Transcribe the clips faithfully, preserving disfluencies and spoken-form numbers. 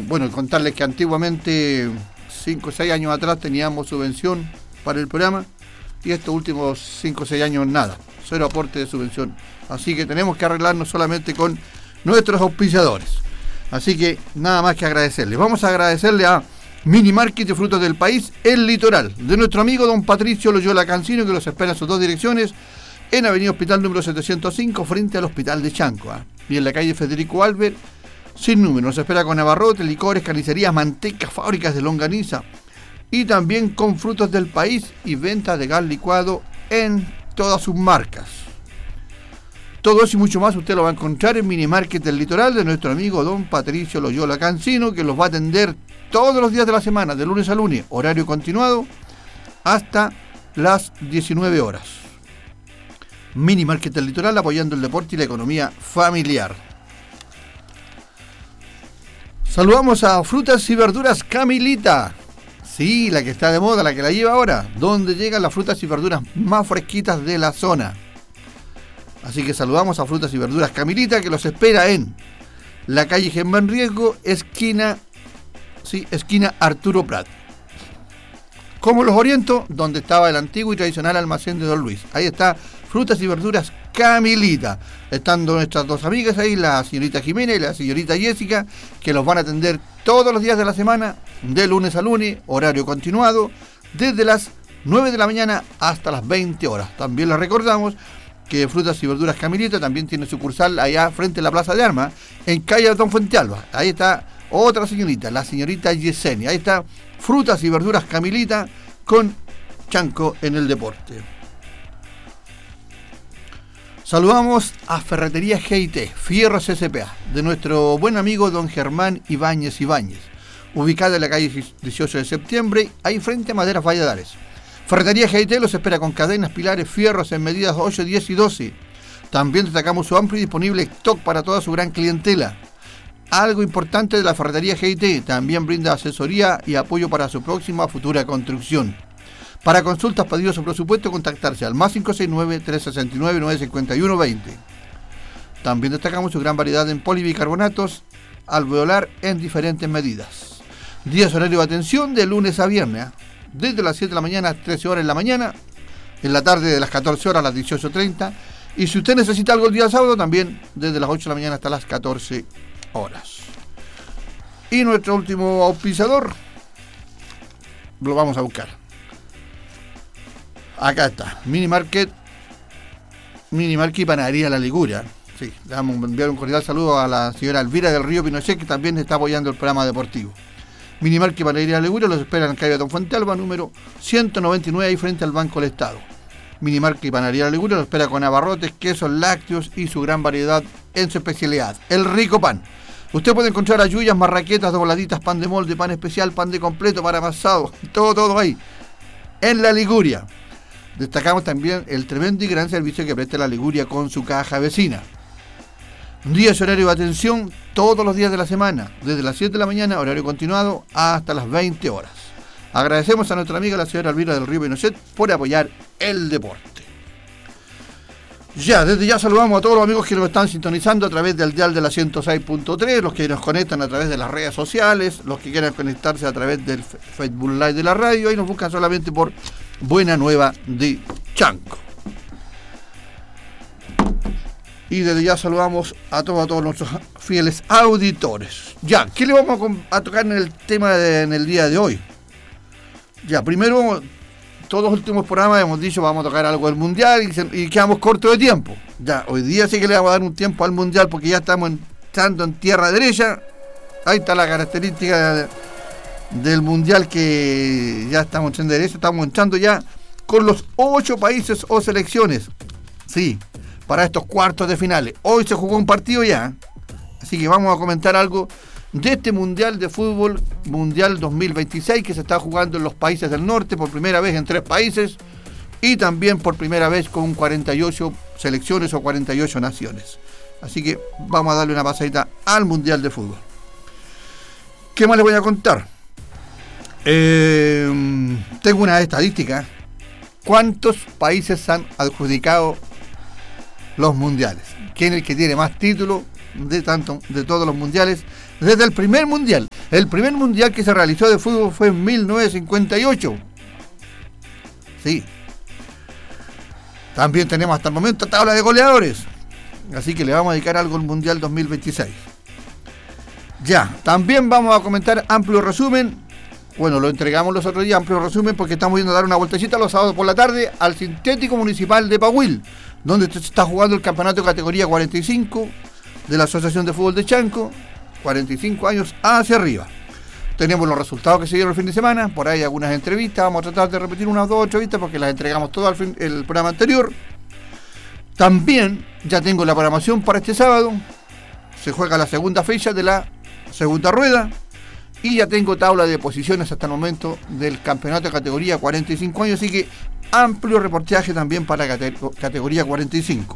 bueno, contarles que antiguamente, cinco o seis años atrás, teníamos subvención para el programa y estos últimos cinco o seis años nada, cero aporte de subvención. Así que tenemos que arreglarnos solamente con nuestros auspiciadores. Así que nada más que agradecerles. Vamos a agradecerle a Mini Market de Frutos del País, El Litoral, de nuestro amigo don Patricio Loyola Cancino, que los espera en sus dos direcciones, en Avenida Hospital número setecientos cinco, frente al Hospital de Chanco, ¿eh? Y en la calle Federico Albert, sin número. Nos espera con abarrotes, licores, carnicerías, mantecas, fábricas de longaniza y también con Frutos del País y venta de gas licuado en todas sus marcas. Todo eso y mucho más usted lo va a encontrar en Mini Market del Litoral de nuestro amigo don Patricio Loyola Cancino, que los va a atender todos los días de la semana, de lunes a lunes, horario continuado, hasta las diecinueve horas. Mini Market del Litoral, apoyando el deporte y la economía familiar. Saludamos a Frutas y Verduras Camilita. Sí, la que está de moda, la que la lleva ahora, donde llegan las frutas y verduras más fresquitas de la zona. Así que saludamos a Frutas y Verduras Camilita, que los espera en la calle Germán Riesgo, esquina, sí, esquina Arturo Prat. ¿Cómo los oriento? Donde estaba el antiguo y tradicional almacén de Don Luis. Ahí está Frutas y Verduras Camilita. Estando nuestras dos amigas ahí, la señorita Jimena y la señorita Jessica, que los van a atender todos los días de la semana, de lunes a lunes, horario continuado, desde las nueve de la mañana hasta las veinte horas. También les recordamos que Frutas y Verduras Camilita también tiene sucursal allá frente a la Plaza de Armas, en calle Don Fuentealba. Ahí está otra señorita, la señorita Yesenia. Ahí está Frutas y Verduras Camilita con Chanco en el deporte. Saludamos a Ferretería G I T, Fierros S P A, de nuestro buen amigo don Germán Ibáñez Ibáñez, ubicada en la calle dieciocho de septiembre, ahí frente a Maderas Valladares. Ferretería G I T los espera con cadenas, pilares, fierros en medidas ocho, diez y doce. También destacamos su amplio y disponible stock para toda su gran clientela. Algo importante de la Ferretería G I T, también brinda asesoría y apoyo para su próxima futura construcción. Para consultas, pedidos o presupuesto, contactarse al más cinco seis nueve, tres seis nueve, nueve cinco uno dos cero. También destacamos su gran variedad en polibicarbonatos alveolar en diferentes medidas. Días horario de atención de lunes a viernes, ¿eh? Desde las siete de la mañana a trece horas en la mañana, en la tarde de las catorce horas a las dieciocho treinta, y si usted necesita algo el día sábado, también desde las ocho de la mañana hasta las catorce horas. Y nuestro último auspiciador lo vamos a buscar. Acá está, Mini Market, Mini Market y Panadería La Liguria. Sí, le vamos a enviar un cordial saludo a la señora Elvira del Río Pinochet, que también está apoyando el programa deportivo. Mini Market y Panadería La Liguria los esperan en calle Don Fuentealba, número ciento noventa y nueve, ahí frente al Banco del Estado. Mini Market y Panadería La Liguria los espera con abarrotes, quesos, lácteos y su gran variedad en su especialidad, el rico pan. Usted puede encontrar ayuyas, marraquetas, dobladitas, pan de molde, pan especial, pan de completo, pan amasado, todo, todo ahí, en La Liguria. Destacamos también el tremendo y gran servicio que presta La Liguria con su caja vecina. Días horario de atención todos los días de la semana, desde las siete de la mañana, horario continuado, hasta las veinte horas. Agradecemos a nuestra amiga la señora Elvira del Río Pinochet por apoyar el deporte. Ya, desde ya saludamos a todos los amigos que nos están sintonizando a través del dial de la ciento seis punto tres, los que nos conectan a través de las redes sociales, los que quieran conectarse a través del Facebook Live de la radio, ahí nos buscan solamente por Buena Nueva de Chanco. Y desde ya saludamos a todos, a todos nuestros fieles auditores. Ya, ¿qué le vamos a, a tocar en el tema de, en el día de hoy? Ya, primero, todos los últimos programas hemos dicho vamos a tocar algo del Mundial y, se, y quedamos cortos de tiempo. Ya, hoy día sí que le vamos a dar un tiempo al Mundial porque ya estamos entrando en tierra derecha. Ahí está la característica de, del Mundial, que ya estamos en derecha, estamos entrando ya con los ocho países o selecciones. Sí, para estos cuartos de finales. Hoy se jugó un partido ya, así que vamos a comentar algo de este Mundial de Fútbol, Mundial dos mil veintiséis, que se está jugando en los países del norte por primera vez en tres países y también por primera vez con cuarenta y ocho selecciones o cuarenta y ocho naciones. Así que vamos a darle una pasadita al Mundial de Fútbol. ¿Qué más les voy a contar? Eh, tengo una estadística. ¿Cuántos países han adjudicado los mundiales? ¿Quién es el que tiene más títulos de tanto de todos los mundiales desde el primer mundial. El primer mundial que se realizó de fútbol fue en mil novecientos cincuenta y ocho. Sí. También tenemos hasta el momento tabla de goleadores. Así que le vamos a dedicar algo al Mundial dos mil veintiséis. Ya, también vamos a comentar amplio resumen. Bueno, lo entregamos los otros días, amplio resumen, porque estamos yendo a dar una vueltecita los sábados por la tarde al Sintético Municipal de Pahuil, donde se está jugando el campeonato de categoría cuarenta y cinco de la Asociación de Fútbol de Chanco, cuarenta y cinco años hacia arriba. Tenemos los resultados que se dieron el fin de semana, por ahí algunas entrevistas, vamos a tratar de repetir unas dos entrevistas porque las entregamos todas al fin, el programa anterior. También ya tengo la programación para este sábado, se juega la segunda fecha de la segunda rueda y ya tengo tabla de posiciones hasta el momento del campeonato de categoría cuarenta y cinco años, así que amplio reportaje también para cate- categoría cuarenta y cinco.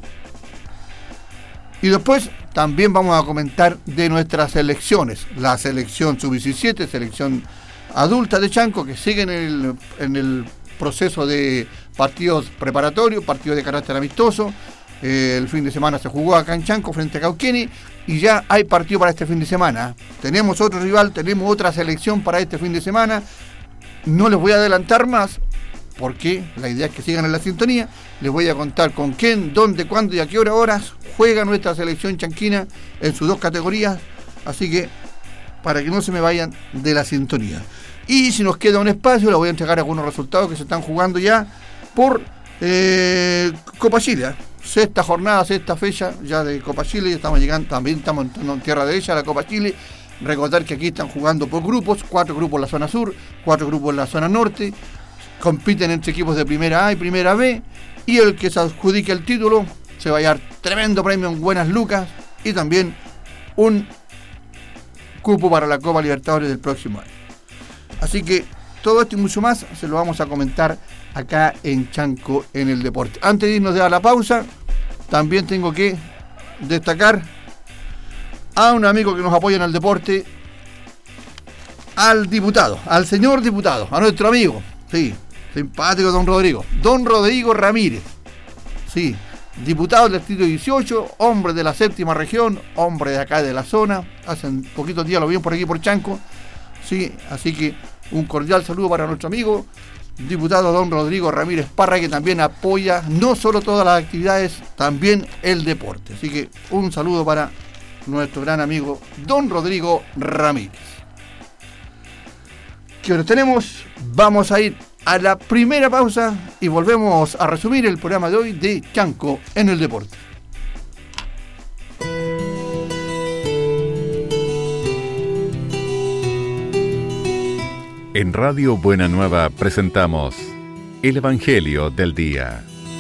Y después también vamos a comentar de nuestras selecciones, la selección sub diecisiete, selección adulta de Chanco, que sigue en el, en el proceso de partidos preparatorios, partidos de carácter amistoso. Eh, el fin de semana se jugó acá en Chanco frente a Cauquenes y ya hay partido para este fin de semana. Tenemos otro rival, tenemos otra selección para este fin de semana. No les voy a adelantar más porque la idea es que sigan en la sintonía. Les voy a contar con quién, dónde, cuándo y a qué hora horas juega nuestra selección chanquina en sus dos categorías. Así que para que no se me vayan de la sintonía. Y si nos queda un espacio, les voy a entregar algunos resultados que se están jugando ya por eh, Copa Chile. Sexta jornada, sexta fecha ya de Copa Chile. Estamos llegando, también estamos entrando en tierra derecha, la Copa Chile. Recordar que aquí están jugando por grupos, cuatro grupos en la zona sur, cuatro grupos en la zona norte. Compiten entre equipos de primera A y primera B. Y el que se adjudique el título se va a llevar tremendo premio en buenas lucas y también un cupo para la Copa Libertadores del próximo año. Así que todo esto y mucho más se lo vamos a comentar acá en Chanco en el Deporte. Antes de irnos a la pausa, también tengo que destacar a un amigo que nos apoya en el deporte, al diputado, al señor diputado, a nuestro amigo, sí, simpático don Rodrigo, don Rodrigo Ramírez, sí, diputado del distrito dieciocho, hombre de la séptima región, hombre de acá de la zona, hace poquitos días lo vimos por aquí por Chanco, sí, así que un cordial saludo para nuestro amigo diputado don Rodrigo Ramírez Parra, que también apoya no solo todas las actividades, también el deporte. Así que un saludo para nuestro gran amigo don Rodrigo Ramírez. ¿Qué hora tenemos? Vamos a ir a la primera pausa y volvemos a resumir el programa de hoy de Chanco en el Deporte. En Radio Buena Nueva presentamos el Evangelio del Día.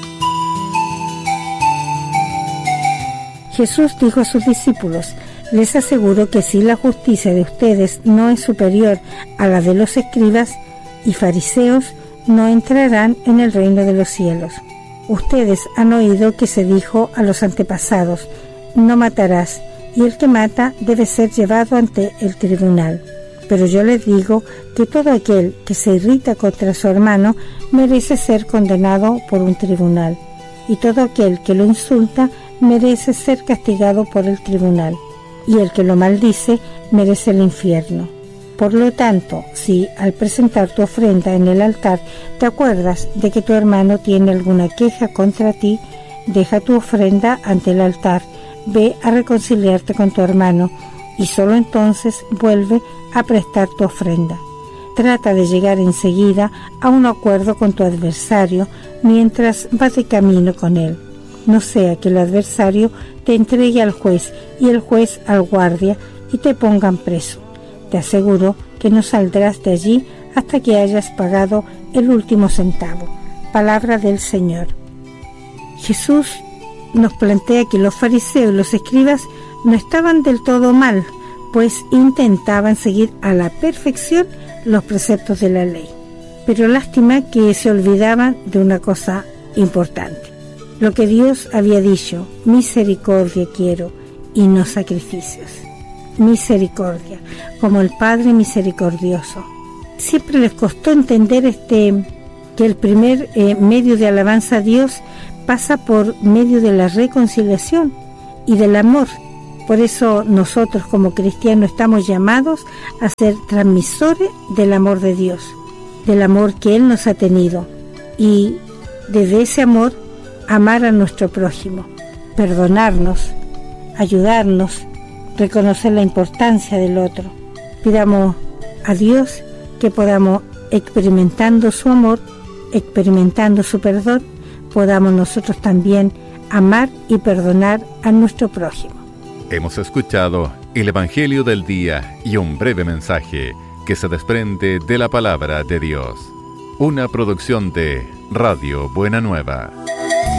Jesús dijo a sus discípulos: les aseguro que si la justicia de ustedes no es superior a la de los escribas y fariseos, no entrarán en el reino de los cielos. Ustedes han oído que se dijo a los antepasados: no matarás, y el que mata debe ser llevado ante el tribunal. Pero yo les digo que todo aquel que se irrita contra su hermano merece ser condenado por un tribunal, y todo aquel que lo insulta merece ser castigado por el tribunal, y el que lo maldice merece el infierno. Por lo tanto, si al presentar tu ofrenda en el altar te acuerdas de que tu hermano tiene alguna queja contra ti, deja tu ofrenda ante el altar, ve a reconciliarte con tu hermano, y solo entonces vuelve a prestar tu ofrenda. Trata de llegar enseguida a un acuerdo con tu adversario mientras vas de camino con él. No sea que el adversario te entregue al juez y el juez al guardia y te pongan preso. Te aseguro que no saldrás de allí hasta que hayas pagado el último centavo. Palabra del Señor. Jesús nos plantea que los fariseos y los escribas no estaban del todo mal, pues intentaban seguir a la perfección los preceptos de la ley. Pero lástima que se olvidaban de una cosa importante. Lo que Dios había dicho: misericordia quiero y no sacrificios. Misericordia, como el Padre misericordioso. Siempre les costó entender este que el primer eh, medio de alabanza a Dios pasa por medio de la reconciliación y del amor, Por eso nosotros como cristianos estamos llamados a ser transmisores del amor de Dios, del amor que Él nos ha tenido, y desde ese amor amar a nuestro prójimo, perdonarnos, ayudarnos, reconocer la importancia del otro. Pidamos a Dios que podamos, experimentando su amor, experimentando su perdón, podamos nosotros también amar y perdonar a nuestro prójimo. Hemos escuchado el Evangelio del Día y un breve mensaje que se desprende de la Palabra de Dios. Una producción de Radio Buena Nueva.